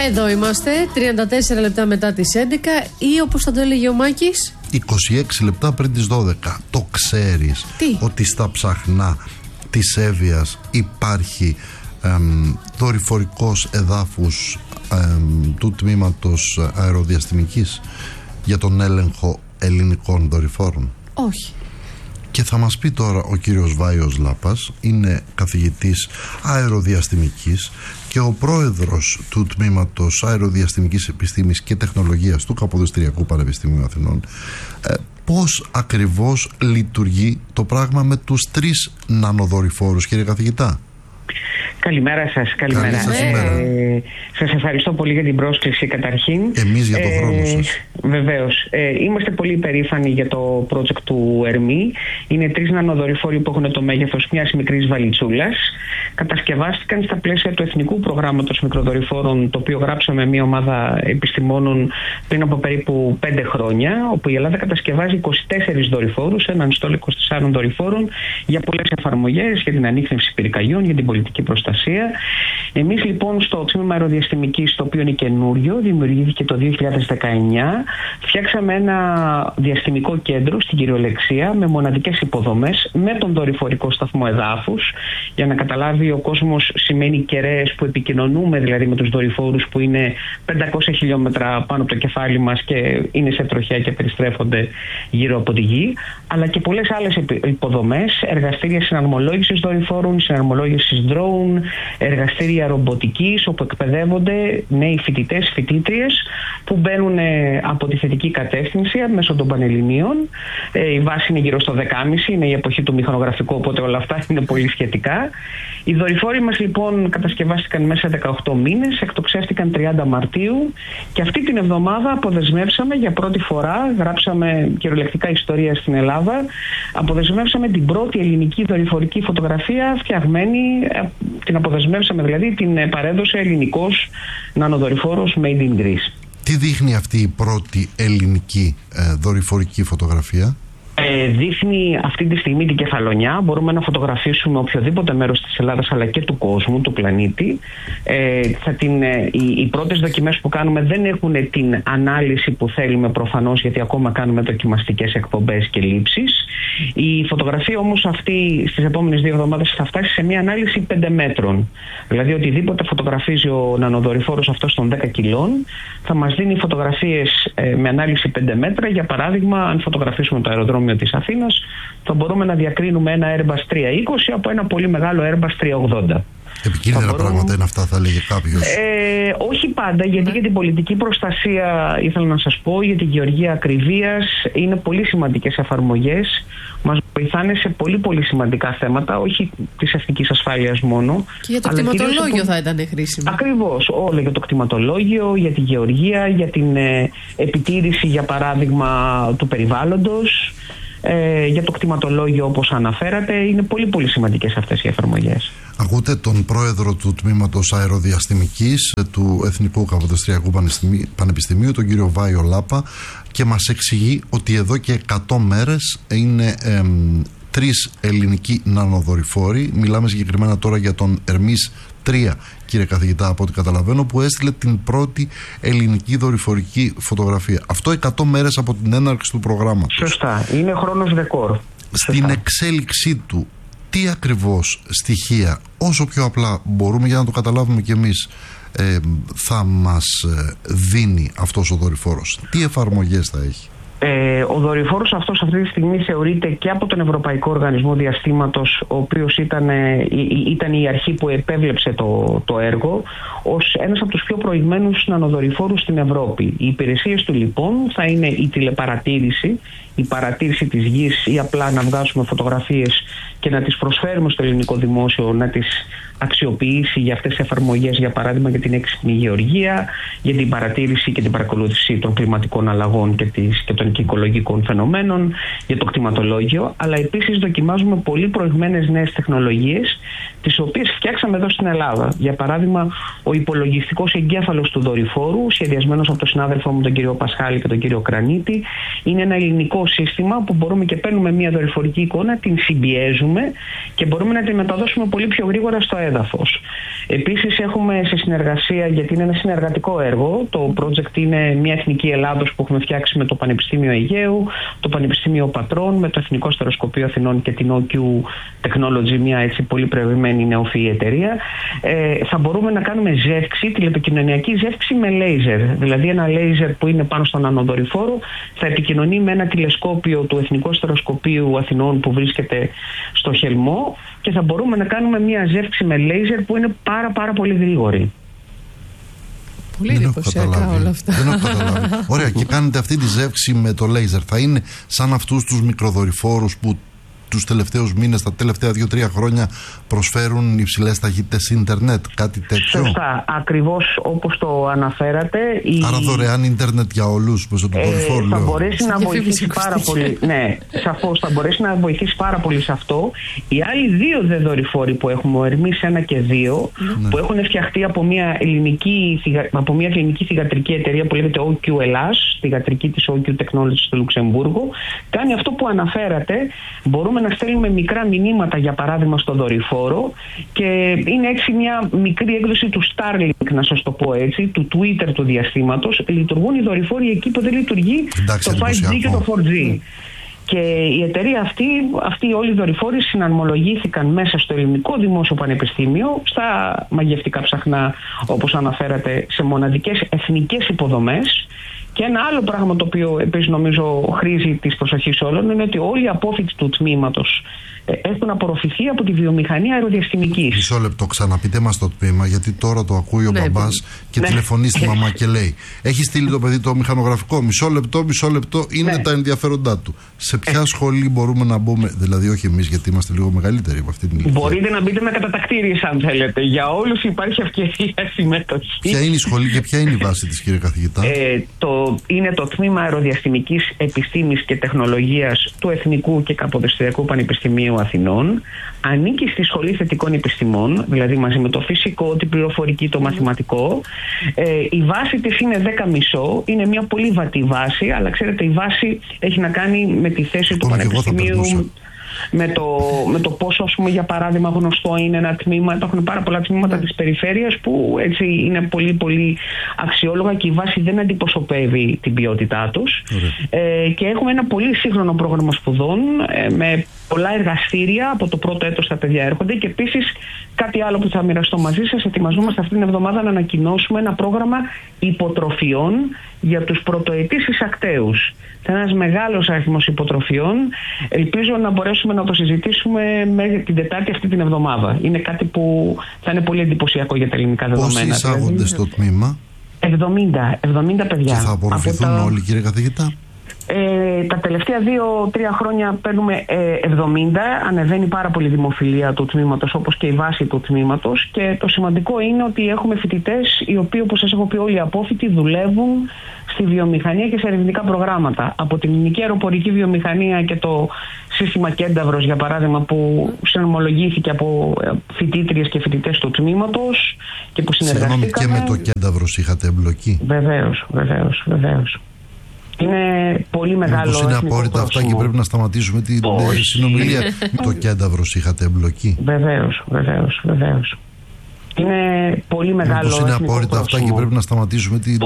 Εδώ είμαστε, 34 λεπτά μετά τις 11 ή όπως θα το έλεγε ο Μάκης, 26 λεπτά πριν τις 12. Το ξέρεις ότι στα ψαχνά της Εύβοιας υπάρχει δορυφορικός εδάφους του τμήματος αεροδιαστημικής για τον έλεγχο ελληνικών δορυφόρων? Όχι. Και θα μας πει τώρα ο κύριος Βάιος Λάπας, είναι καθηγητής αεροδιαστημικής και ο πρόεδρος του τμήματος αεροδιαστημικής επιστήμης και τεχνολογίας του Καποδιστριακού Πανεπιστημίου Αθηνών, πώς ακριβώς λειτουργεί το πράγμα με τους 3 νανοδορυφόρους, κύριε καθηγητά? Καλημέρα σας, καλημέρα. Σας ευχαριστώ πολύ για την πρόσκληση καταρχήν. Εμείς για τον χρόνο σας. Βεβαίως. Είμαστε πολύ υπερήφανοι για το project του ΕΡΜΗ. Είναι 3 νανοδορυφόροι που έχουν το μέγεθος μιας μικρής βαλιτσούλας. Κατασκευάστηκαν στα πλαίσια του Εθνικού Προγράμματος Μικροδορυφόρων, το οποίο γράψαμε μια ομάδα επιστημόνων πριν από περίπου 5 χρόνια, όπου η Ελλάδα κατασκευάζει 24 δορυφόρους, έναν στόλο 24 δορυφόρων για πολλές εφαρμογές, για την ανίχνευση πυρκαγιών, για την πολιτική προστασία. Εμείς λοιπόν στο τμήμα αεροδιαστημικής, το οποίο είναι καινούριο, δημιουργήθηκε το 2019, φτιάξαμε ένα διαστημικό κέντρο στην κυριολεξία με μοναδικές υποδομές, με τον δορυφορικό σταθμό εδάφους. Για να καταλάβει ο κόσμος, σημαίνει κεραίες που επικοινωνούμε δηλαδή με τους δορυφόρους που είναι 500 χιλιόμετρα πάνω από το κεφάλι μας και είναι σε τροχιά και περιστρέφονται γύρω από τη γη, αλλά και πολλές άλλες υποδομές, εργαστήρια συναρμολόγησης δορυφόρων, συναρμολόγησης drone, εργαστήρια ρομποτικής, όπου εκπαιδεύονται νέοι φοιτητές, φοιτήτριες που μπαίνουν από τη θετική κατεύθυνση μέσω των Πανελληνίων. Η βάση είναι γύρω στο 10,5, είναι η εποχή του μηχανογραφικού, οπότε όλα αυτά είναι πολύ σχετικά. Οι δορυφόροι μας λοιπόν κατασκευάστηκαν μέσα 18 μήνες, εκτοξεύτηκαν 30 Μαρτίου και αυτή την εβδομάδα αποδεσμεύσαμε για πρώτη φορά, γράψαμε κυριολεκτικά ιστορία στην Ελλάδα, αποδεσμεύσαμε την πρώτη ελληνική δορυφορική φωτογραφία φτιαγμένη, την αποδεσμεύσαμε δηλαδή, την παρέδωσε ελληνικός νανοδορυφόρος Made in Greece. Τι δείχνει αυτή η πρώτη ελληνική δορυφορική φωτογραφία? Δείχνει αυτή τη στιγμή την Κεφαλονιά. Μπορούμε να φωτογραφίσουμε οποιοδήποτε μέρος της Ελλάδας αλλά και του κόσμου, του πλανήτη. Οι πρώτες δοκιμές που κάνουμε δεν έχουν την ανάλυση που θέλουμε προφανώς, γιατί ακόμα κάνουμε δοκιμαστικές εκπομπές και λήψεις. Η φωτογραφία όμως αυτή στις επόμενες 2 εβδομάδες θα φτάσει σε μια ανάλυση 5 μέτρων. Δηλαδή οτιδήποτε φωτογραφίζει ο νανοδορυφόρος αυτός των 10 κιλών θα μας δίνει φωτογραφίες με ανάλυση 5 μέτρα. Για παράδειγμα, αν φωτογραφίσουμε το αεροδρόμιο της Αθήνας, θα μπορούμε να διακρίνουμε ένα Airbus 320 από ένα πολύ μεγάλο Airbus 380. Επικίνδυνα πράγματα είναι αυτά, θα λέγε κάποιος. Όχι πάντα, γιατί για την πολιτική προστασία ήθελα να σας πω, για την γεωργία ακριβίας είναι πολύ σημαντικές εφαρμογές. Μας βοηθάνε σε πολύ πολύ σημαντικά θέματα, όχι της εθνικής ασφάλειας μόνο. Και για το κτηματολόγιο θα ήταν χρήσιμο. Ακριβώς, όλο για το κτηματολόγιο, για τη γεωργία, για την επιτήρηση για παράδειγμα του περιβάλλοντος. Για το κτηματολόγιο όπως αναφέρατε, είναι πολύ πολύ σημαντικές αυτές οι εφαρμογές. Ακούτε τον πρόεδρο του τμήματος αεροδιαστημικής του Εθνικού Καποδιστριακού Πανεπιστημίου, τον κύριο Βάιο Λάπα, και μας εξηγεί ότι εδώ και 100 μέρες είναι 3 ελληνικοί νανοδορυφόροι. Μιλάμε συγκεκριμένα τώρα για τον Ερμής 3, κύριε καθηγητά, από ό,τι καταλαβαίνω, που έστειλε την πρώτη ελληνική δορυφορική φωτογραφία. Αυτό 100 μέρες από την έναρξη του προγράμματος. Σωστά, είναι χρόνος ρεκόρ. Στην εξέλιξή του, τι ακριβώς στοιχεία, όσο πιο απλά μπορούμε για να το καταλάβουμε κι εμείς, θα μας δίνει αυτός ο δορυφόρος? Τι εφαρμογές θα έχει? Ο δορυφόρος αυτός αυτή τη στιγμή θεωρείται και από τον Ευρωπαϊκό Οργανισμό Διαστήματος, ο οποίος ήταν η αρχή που επέβλεψε το έργο, ως ένας από τους πιο προηγμένους νανοδορυφόρους στην Ευρώπη. Οι υπηρεσίες του λοιπόν θα είναι η τηλεπαρατήρηση, η παρατήρηση της γης ή απλά να βγάζουμε φωτογραφίες και να τις προσφέρουμε στο ελληνικό δημόσιο να τις αξιοποιήσει για αυτές τις εφαρμογές, για παράδειγμα για την έξυπνη γεωργία, για την παρατήρηση και την παρακολούθηση των κλιματικών αλλαγών και των οικολογικών φαινομένων, για το κτηματολόγιο, αλλά επίσης δοκιμάζουμε πολύ προηγμένες νέες τεχνολογίες, τις οποίες φτιάξαμε εδώ στην Ελλάδα. Για παράδειγμα, ο υπολογιστικός εγκέφαλος του δορυφόρου, σχεδιασμένος από τον συνάδελφό μου τον κύριο Πασχάλη και τον κύριο Κρανίτη, είναι ένα ελληνικό σύστημα που μπορούμε και παίρνουμε μια δορυφορική εικόνα, την συμπιέζουμε και μπορούμε να τη μεταδώσουμε πολύ πιο γρήγορα στο έδαφος. έδαφος. Επίσης έχουμε σε συνεργασία, γιατί είναι ένα συνεργατικό έργο, το project είναι μια Εθνική Ελλάδος που έχουμε φτιάξει με το Πανεπιστήμιο Αιγαίου, το Πανεπιστήμιο Πατρών, με το Εθνικό Στεροσκοπείο Αθηνών και την OQ Technology, μια έτσι πολύ προηγμένη νεοφυή εταιρεία. Θα μπορούμε να κάνουμε ζεύξη, τηλεπικοινωνιακή ζεύξη με λέιζερ. Δηλαδή ένα λέιζερ που είναι πάνω στον ανωδορυφόρο θα επικοινωνεί με ένα τηλεσκόπιο του Εθνικού Στεροσκοπείου Αθηνών που βρίσκεται στο Χελμό και θα μπορούμε να κάνουμε μια ζεύξη με λέιζερ που είναι πάρα πολύ γρήγορη. Πολύ εντυπωσιακά όλα αυτά. Δεν έχω καταλάβει. Ωραία, και κάνετε αυτή τη ζεύξη με το λέιζερ. Θα είναι σαν αυτούς τους μικροδορυφόρους που τους τελευταίους μήνες, τα τελευταία 2-3 χρόνια προσφέρουν υψηλές ταχύτητες ίντερνετ, κάτι τέτοιο? Σωστά, ακριβώς όπως το αναφέρατε. Άρα δωρεάν ίντερνετ για όλους, μέσω του δορυφόρου. Θα μπορέσει να βοηθήσει πάρα πολύ. Ναι, σαφώς θα μπορέσει να βοηθήσει πάρα πολύ σε αυτό. Οι άλλοι δύο δορυφόροι που έχουμε, ο Ερμής 1 και 2, που έχουν φτιαχτεί από μια ελληνική θυγατρική εταιρεία που λέγεται OQ Ελλάς, θυγατρική της OQ Technology στο Λουξεμβούργο, κάνει αυτό που αναφέρατε. Μπορούμε να στέλνουμε μικρά μηνύματα, για παράδειγμα, στο δορυφόρο, και είναι έτσι μια μικρή έκδοση του Starlink, να σας το πω έτσι, του Twitter του διαστήματος. Λειτουργούν οι δορυφόροι εκεί που δεν λειτουργεί το 5G και το 4G. Και η εταιρεία αυτοί όλοι οι δορυφόροι συναρμολογήθηκαν μέσα στο Ελληνικό Δημόσιο Πανεπιστήμιο, στα μαγευτικά ψαχνά, όπως αναφέρατε, σε μοναδικές εθνικές υποδομές. Και ένα άλλο πράγμα το οποίο επίσης νομίζω χρήζει της προσοχής όλων είναι ότι όλοι οι απόφοιτοι του τμήματος έχουν απορροφηθεί από τη βιομηχανία αεροδιαστημικής. Μισό λεπτό, ξαναπείτε μας το τμήμα, γιατί τώρα το ακούει ο μπαμπάς και τηλεφωνεί στη μαμά και λέει: έχει στείλει το παιδί το μηχανογραφικό. Μισό λεπτό, είναι τα ενδιαφέροντά του. Σε ποια σχολή μπορούμε να μπούμε? Δηλαδή, όχι εμείς, γιατί είμαστε λίγο μεγαλύτεροι από αυτή την ηλικία. Μπορείτε να μπείτε με κατατακτήριες, αν θέλετε. Για όλους υπάρχει ευκαιρία συμμετοχή. Ποια είναι η σχολή και ποια είναι η βάση της, κύριε καθηγητά? Είναι το τμήμα Αεροδιαστημικής Επιστήμης και Τεχνολογίας του Εθνικού και Καποδιστριακού Πανεπιστημίου Αθηνών. Ανήκει στη Σχολή Θετικών Επιστημών, δηλαδή μαζί με το φυσικό, την πληροφορική, το μαθηματικό. Η βάση της είναι 10,5. Είναι μια πολύ βατή βάση, αλλά ξέρετε, η βάση έχει να κάνει με τη θέση του Πανεπιστημίου. Με το πόσο, ας πούμε, για παράδειγμα, γνωστό είναι ένα τμήμα. Υπάρχουν πάρα πολλά τμήματα της περιφέρειας που έτσι είναι πολύ αξιόλογα και η βάση δεν αντιπροσωπεύει την ποιότητά τους. Και έχουμε ένα πολύ σύγχρονο πρόγραμμα σπουδών με πολλά εργαστήρια. Από το πρώτο έτος τα παιδιά έρχονται, και επίσης κάτι άλλο που θα μοιραστώ μαζί σας: ετοιμαζόμαστε αυτήν την εβδομάδα να ανακοινώσουμε ένα πρόγραμμα υποτροφιών για τους πρωτοετής εισακταίους. Θα είναι ένας μεγάλος αριθμός υποτροφιών. Ελπίζω να μπορέσουμε να το συζητήσουμε μέχρι την Τετάρτη αυτή την εβδομάδα. Είναι κάτι που θα είναι πολύ εντυπωσιακό για τα ελληνικά δεδομένα. Πόσοι εισάγονται στο τμήμα? 70 παιδιά. Και θα απορροφηθούν όλοι, κύριε καθηγητά? Τα τελευταία 2-3 χρόνια παίρνουμε 70. Ανεβαίνει πάρα πολύ η δημοφιλία του τμήματος, όπως και η βάση του τμήματος. Και το σημαντικό είναι ότι έχουμε φοιτητές οι οποίοι, όπως σας έχω πει, όλοι οι απόφοιτοι δουλεύουν στη βιομηχανία και σε ερευνητικά προγράμματα. Από την ελληνική αεροπορική βιομηχανία και το σύστημα Κένταυρος, για παράδειγμα, που συνομολογήθηκε από φοιτήτριες και φοιτητές του τμήματος και που συνεργαστήκαμε. Και με το Κένταυρος είχατε εμπλοκή? Βεβαίως. Είναι πολύ μεγάλο. Μήπως είναι απόρριτα αυτά και πρέπει να σταματήσουμε την συνομιλία? Με το Κένταυρος είχατε εμπλοκή? Βεβαίως. Είναι πολύ μεγάλο. Μήπως είναι απόρριτα αυτά και πρέπει να σταματήσουμε την